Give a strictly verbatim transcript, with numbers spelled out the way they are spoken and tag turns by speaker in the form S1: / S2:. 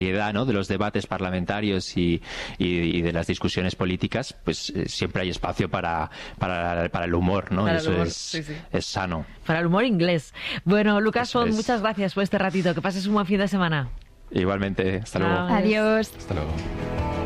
S1: ¿no? de los debates parlamentarios y, y, y de las discusiones políticas, pues eh, siempre hay espacio para, para, para el humor, ¿no?
S2: Para
S1: Eso
S2: el humor,
S1: es,
S2: sí, sí.
S1: es sano.
S2: Para el humor inglés. Bueno, Lucas
S1: Eso
S2: Font,
S1: es.
S2: muchas gracias por este ratito. Que pases un buen fin de semana.
S1: Igualmente, hasta luego.
S2: Chao.
S3: Adiós.
S1: Hasta luego.